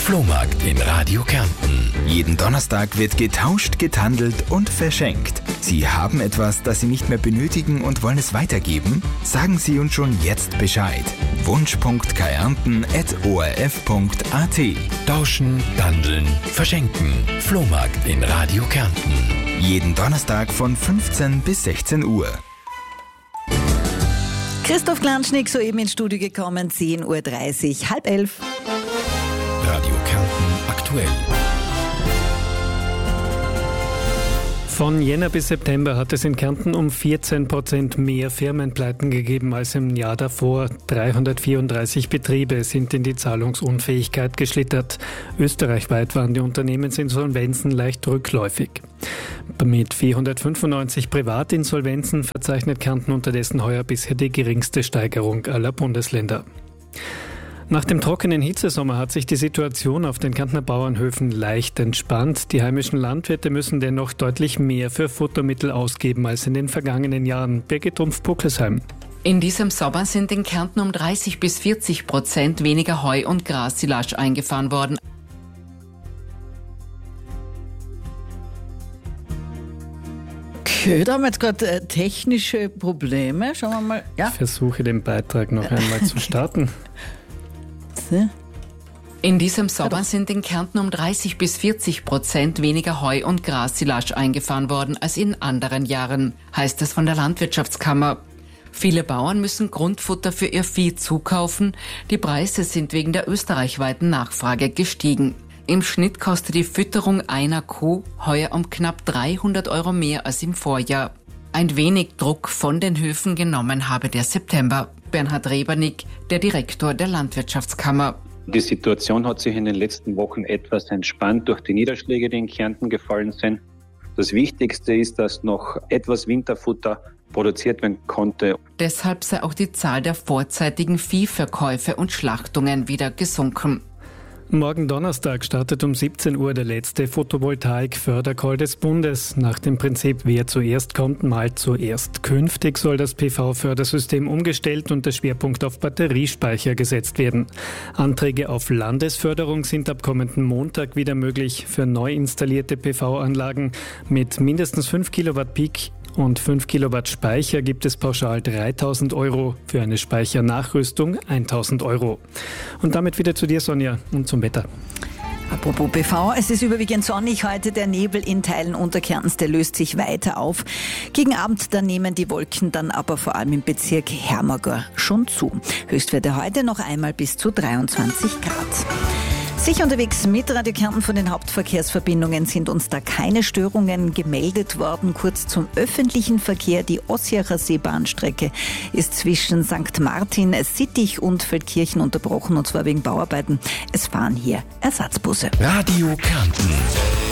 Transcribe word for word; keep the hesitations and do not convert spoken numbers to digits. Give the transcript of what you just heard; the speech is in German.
Flohmarkt in Radio Kärnten. Jeden Donnerstag wird getauscht, gethandelt und verschenkt. Sie haben etwas, das Sie nicht mehr benötigen und wollen es weitergeben? Sagen Sie uns schon jetzt Bescheid. wunsch.kärnten at orf.at. Tauschen, handeln, verschenken. Flohmarkt in Radio Kärnten. Jeden Donnerstag von fünfzehn bis sechzehn Uhr. Christoph Klanschnik soeben ins Studio gekommen, zehn Uhr dreißig, halb elf. Radio Kärnten aktuell. Von Jänner bis September hat es in Kärnten um vierzehn Prozent mehr Firmenpleiten gegeben als im Jahr davor. dreihundertvierunddreißig Betriebe sind in die Zahlungsunfähigkeit geschlittert. Österreichweit waren die Unternehmensinsolvenzen leicht rückläufig. Mit vierhundertfünfundneunzig Privatinsolvenzen verzeichnet Kärnten unterdessen heuer bisher die geringste Steigerung aller Bundesländer. Nach dem trockenen Hitzesommer hat sich die Situation auf den Kärntner Bauernhöfen leicht entspannt. Die heimischen Landwirte müssen dennoch deutlich mehr für Futtermittel ausgeben als in den vergangenen Jahren. Birgit Trumpf-Puckelsheim. In diesem Sommer sind in Kärnten um dreißig bis vierzig Prozent weniger Heu- und Grassilage eingefahren worden. Okay, da haben wir jetzt gerade äh, technische Probleme. Schauen wir mal. Ja. Ich versuche den Beitrag noch einmal zu starten. In diesem Sommer sind in Kärnten um dreißig bis vierzig Prozent weniger Heu- und Grassilage eingefahren worden als in anderen Jahren, heißt es von der Landwirtschaftskammer. Viele Bauern müssen Grundfutter für ihr Vieh zukaufen. Die Preise sind wegen der österreichweiten Nachfrage gestiegen. Im Schnitt kostet die Fütterung einer Kuh heuer um knapp dreihundert Euro mehr als im Vorjahr. Ein wenig Druck von den Höfen genommen habe der September. Bernhard Rebernick, der Direktor der Landwirtschaftskammer. Die Situation hat sich in den letzten Wochen etwas entspannt durch die Niederschläge, die in Kärnten gefallen sind. Das Wichtigste ist, dass noch etwas Winterfutter produziert werden konnte. Deshalb sei auch die Zahl der vorzeitigen Viehverkäufe und Schlachtungen wieder gesunken. Morgen Donnerstag startet um siebzehn Uhr der letzte Photovoltaik-Fördercall des Bundes. Nach dem Prinzip, wer zuerst kommt, malt zuerst. Künftig soll das P V-Fördersystem umgestellt und der Schwerpunkt auf Batteriespeicher gesetzt werden. Anträge auf Landesförderung sind ab kommenden Montag wieder möglich für neu installierte P V-Anlagen. Mit mindestens fünf Kilowatt Peak und fünf Kilowatt Speicher gibt es pauschal dreitausend Euro, für eine Speichernachrüstung eintausend Euro. Und damit wieder zu dir, Sonja, und zum Wetter. Apropos P V, es ist überwiegend sonnig heute. Der Nebel in Teilen Unterkärntens, der löst sich weiter auf. Gegen Abend, da nehmen die Wolken dann aber vor allem im Bezirk Hermagor schon zu. Höchstwerte heute noch einmal bis zu dreiundzwanzig Grad. Sicher unterwegs mit Radio Kärnten. Von den Hauptverkehrsverbindungen sind uns da keine Störungen gemeldet worden. Kurz zum öffentlichen Verkehr. Die Ossiacher Seebahnstrecke ist zwischen Sankt Martin, Sittich und Feldkirchen unterbrochen, und zwar wegen Bauarbeiten. Es fahren hier Ersatzbusse. Radio Kärnten.